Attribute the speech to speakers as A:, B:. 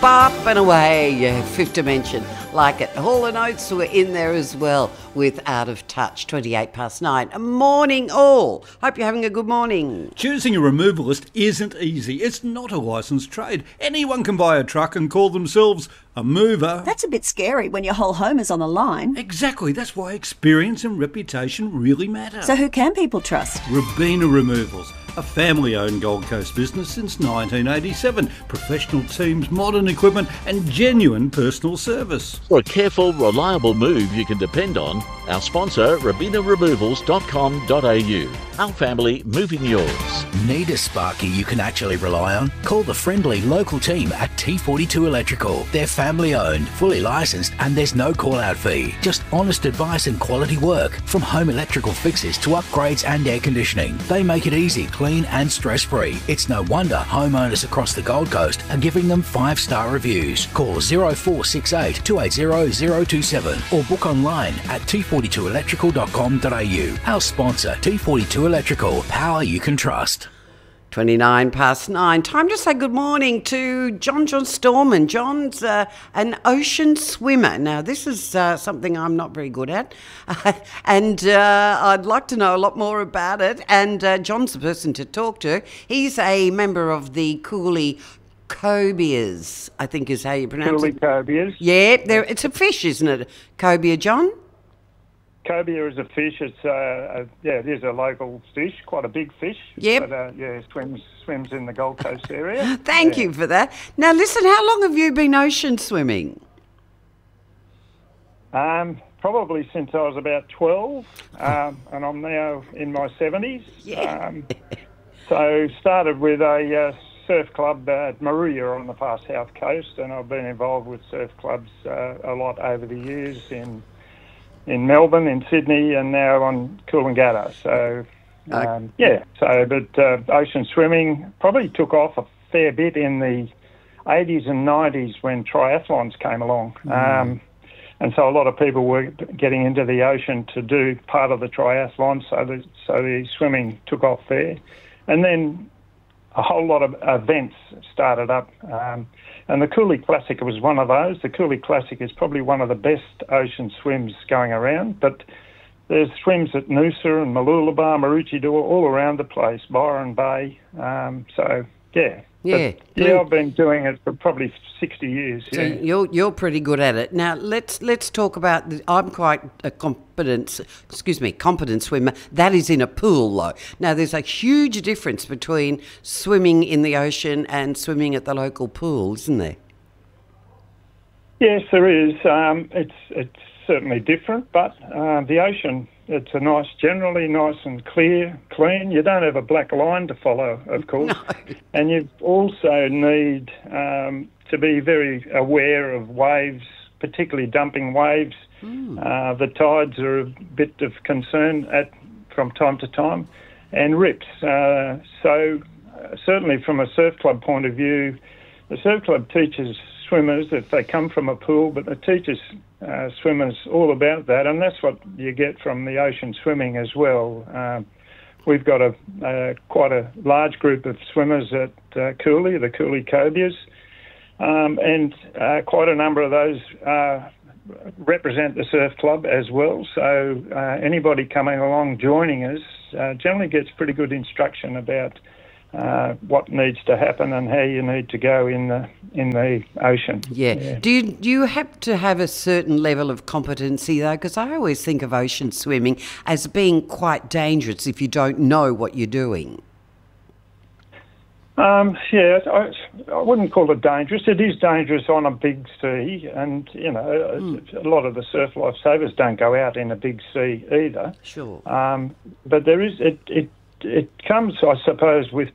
A: Bop and away, yeah, Fifth Dimension, like it. Hall & Oates were in there as well with Out of Touch, 9:28. Morning all. Hope you're having a good morning.
B: Choosing a removalist isn't easy. It's not a licensed trade. Anyone can buy a truck and call themselves a mover.
C: That's a bit scary when your whole home is on the line.
B: Exactly. That's why experience and reputation really matter.
C: So who can people trust?
B: Robina Removals, a family-owned Gold Coast business since 1987. Professional teams, modern equipment and genuine personal service.
D: For a careful, reliable move you can depend on, our sponsor, RobinaRemovals.com.au. Our family moving yours.
E: Need a sparky you can actually rely on? Call the friendly local team at T42 Electrical. They're family owned, fully licensed, and there's no call out fee. Just honest advice and quality work. From home electrical fixes to upgrades and air conditioning. They make it easy, clean and stress free. It's no wonder homeowners across the Gold Coast are giving them 5-star reviews. Call 0468 280 027 or book online at t42electrical.com.au. Our sponsor, T42 Electrical. Power you can trust.
A: 9:29. Time to say good morning to John Storman. John's an ocean swimmer. Now, this is something I'm not very good at, and I'd like to know a lot more about it. And John's the person to talk to. He's a member of the Cooley Cobias, I think is how you pronounce it.
F: Cooley Cobias.
A: Yeah, it's a fish, isn't it? Cobia, John?
F: Cobia is a fish. It's it is a local fish, quite a big fish.
A: Yep.
F: But swims in the Gold Coast area.
A: Thank you for that. Now listen, how long have you been ocean swimming?
F: Probably since I was about 12, and I'm now in my 70s.
A: Yeah.
F: So started with a surf club at Maruya on the far south coast, and I've been involved with surf clubs a lot over the years in Melbourne, in Sydney, and now on Coolangatta. So, ocean swimming probably took off a fair bit in the 80s and 90s when triathlons came along. And so a lot of people were getting into the ocean to do part of the triathlon, so the swimming took off there. And then a whole lot of events started up. And the Cooley Classic was one of those. The Cooley Classic is probably one of the best ocean swims going around, but there's swims at Noosa and Mooloolaba, Maroochydore, all around the place, Byron Bay.
A: Yeah.
F: I've been doing it for probably 60 years.
A: So
F: Yeah.
A: you're pretty good at it. Now let's talk about. I'm quite a competent swimmer. That is in a pool, though. Now there's a huge difference between swimming in the ocean and swimming at the local pool, isn't there?
F: Yes, there is. It's certainly different, but the ocean, it's generally nice and clear, clean. You don't have a black line to follow, of course.
A: No.
F: And you also need to be very aware of waves, particularly dumping waves. The tides are a bit of concern from time to time, and rips. Certainly from a surf club point of view, the surf club teaches swimmers if they come from a pool, but it teaches swimmers all about that, and that's what you get from the ocean swimming as well. We've got quite a large group of swimmers at Cooley, the Cooley Cobias, and quite a number of those represent the surf club as well. So anybody coming along joining us generally gets pretty good instruction about what needs to happen and how you need to go in the ocean.
A: Yeah. Do you have to have a certain level of competency though? Because I always think of ocean swimming as being quite dangerous if you don't know what you're doing.
F: I wouldn't call it dangerous. It is dangerous on a big sea, and a lot of the surf lifesavers don't go out in a big sea either.
A: Sure.
F: But there is it comes, I suppose, with